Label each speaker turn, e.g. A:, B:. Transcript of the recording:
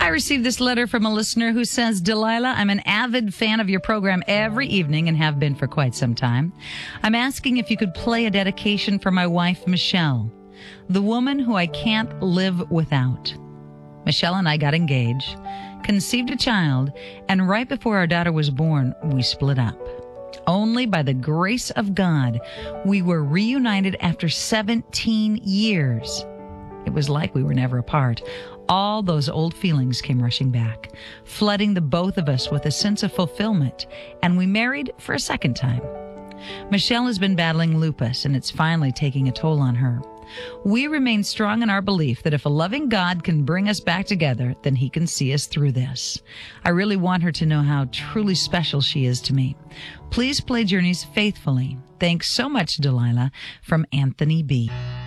A: received this letter from a listener who says, Delilah, I'm an avid fan of your program every evening and have been for quite some time. I'm asking if you could play a dedication for my wife, Michelle, the woman who I can't live without. Michelle and I got engaged, conceived a child, and right before our daughter was born, we split up. Only by the grace of God, we were reunited after 17 years. It was like we were never apart. All those old feelings came rushing back, flooding the both of us with a sense of fulfillment, and we married for a second time. Michelle has been battling lupus, and it's finally taking a toll on her. We remain strong in our belief that if a loving God can bring us back together, then he can see us through this. I really want her to know how truly special she is to me. Please play Journeys faithfully. Thanks so much, Delilah, from Anthony B.